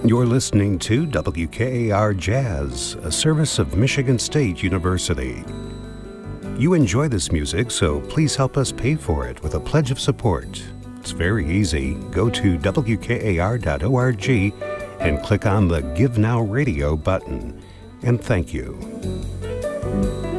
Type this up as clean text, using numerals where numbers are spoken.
You're listening to WKAR Jazz, a service of Michigan State University. You enjoy this music, so please help us pay for it with a pledge of support. It's very easy. Go to WKAR.org and click on the Give Now Radio button. And thank you.